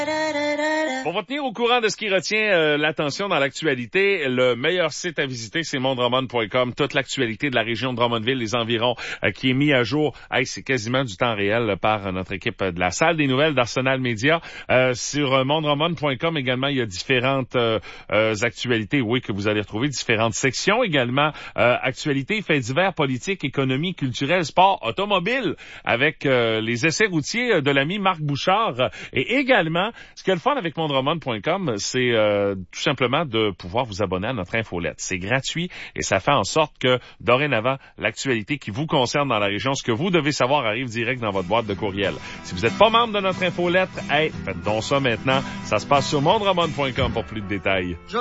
Pour vous tenir au courant de ce qui retient l'attention dans l'actualité, le meilleur site à visiter, c'est mondroman.com. Toute l'actualité de la région de Drummondville, les environs, qui est mis à jour. Hey, c'est quasiment du temps réel par notre équipe de la salle des nouvelles d'Arsenal Média. Sur mondroman.com également, il y a différentes actualités, oui, que vous allez retrouver, différentes sections également. Actualités, faits divers, politique, économie, culturelle, sport, automobile, avec les essais routiers de l'ami Marc Bouchard. Et également, ce qu'il y a le fun avec mondroman.com, c'est tout simplement de pouvoir vous abonner à notre infolette. C'est gratuit et ça fait en sorte que, dorénavant, l'actualité qui vous concerne dans la région, ce que vous devez savoir arrive direct dans votre boîte de courriel. Si vous n'êtes pas membre de notre infolette, faites donc ça maintenant. Ça se passe sur mondroman.com pour plus de détails.